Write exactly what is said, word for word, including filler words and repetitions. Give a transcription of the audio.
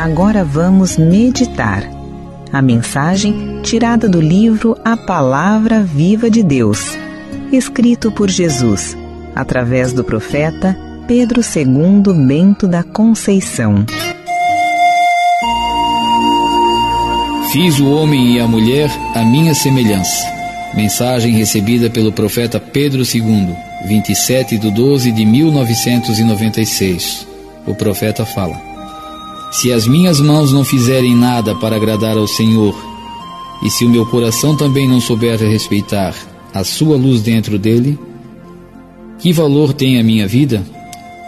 agora vamos meditar. A mensagem tirada do livro A Palavra Viva de Deus, escrito por Jesus, através do profeta Pedro segundo Bento da Conceição. Fiz o homem e a mulher à minha semelhança. Mensagem recebida pelo profeta Pedro segundo, vinte e sete de doze de mil novecentos e noventa e seis. O profeta fala: se as minhas mãos não fizerem nada para agradar ao Senhor, e se o meu coração também não souber respeitar a sua luz dentro dele, que valor tem a minha vida?